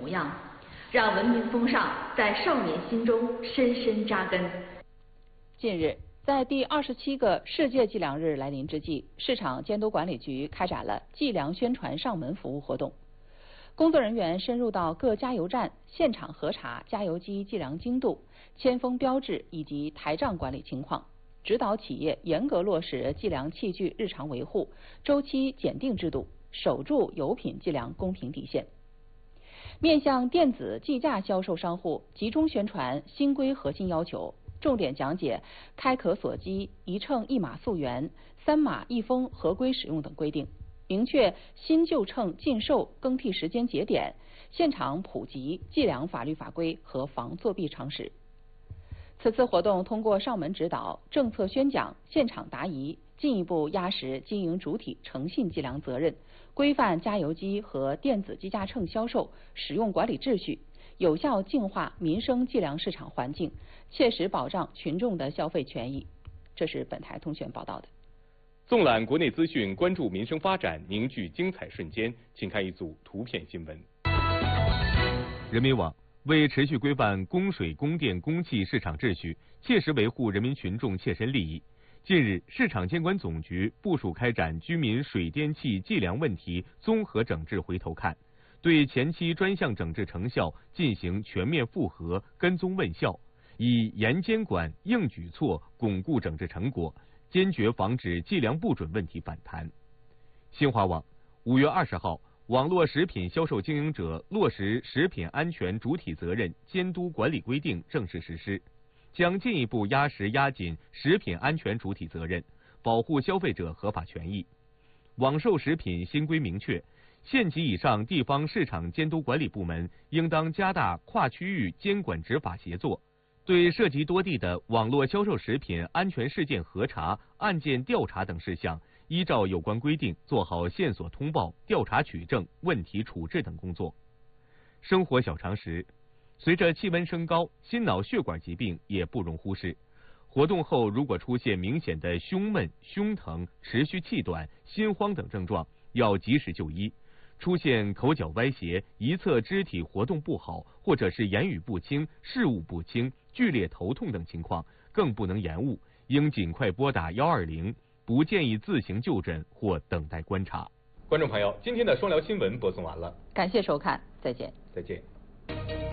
模样，让文明风尚在少年心中深深扎根。 近日，在第27个世界计量日来临之际，市场监督管理局开展了计量宣传上门服务活动。工作人员深入到各加油站，现场核查加油机计量精度、铅封标志以及台账管理情况，指导企业严格落实计量器具日常维护、周期检定制度，守住油品计量公平底线。面向电子计价销售商户，集中宣传新规核心要求，重点讲解开壳锁机、一秤一码溯源、3码1封合规使用等规定，明确新旧秤禁售更替时间节点，现场普及计量法律法规和防作弊常识。此次活动通过上门指导、政策宣讲、现场答疑，进一步压实经营主体诚信计量责任，规范加油机和电子计价秤销售使用管理秩序，有效净化民生计量市场环境，切实保障群众的消费权益。这是本台通讯报道的。 纵览国内资讯，关注民生发展，凝聚精彩瞬间，请看一组图片新闻。 人民网为持续规范供水、供电、供气市场秩序，切实维护人民群众切身利益，近日，市场监管总局部署开展居民水电气计量问题综合整治回头看，对前期专项整治成效进行全面复核、跟踪问效，以严监管、硬举措巩固整治成果，坚决防止计量不准问题反弹。新华网5月20号，网络食品销售经营者落实食品安全主体责任监督管理规定正式实施，将进一步压实压紧食品安全主体责任，保护消费者合法权益。网售食品新规明确，县级以上地方市场监督管理部门应当加大跨区域监管执法协作，对涉及多地的网络销售食品安全事件核查、案件调查等事项，依照有关规定做好线索通报、调查取证、问题处置等工作。生活小常识，随着气温升高，心脑血管疾病也不容忽视。活动后如果出现明显的胸闷、胸疼、持续气短、心慌等症状，要及时就医。出现口角歪斜、一侧肢体活动不好，或者是言语不清、事物不清、剧烈头痛等情况，更不能延误，应尽快拨打120，不建议自行就诊或等待观察。 观众朋友，今天的双聊新闻播送完了， 感谢收看，再见。 再见。